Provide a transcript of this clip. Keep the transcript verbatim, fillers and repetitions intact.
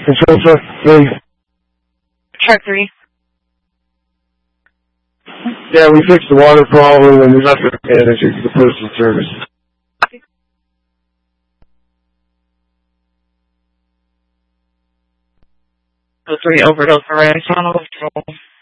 Control truck three. Truck three. Yeah, we fixed the water problem and we left it manager to the personal service. The three overdose arrest on the withdrawal.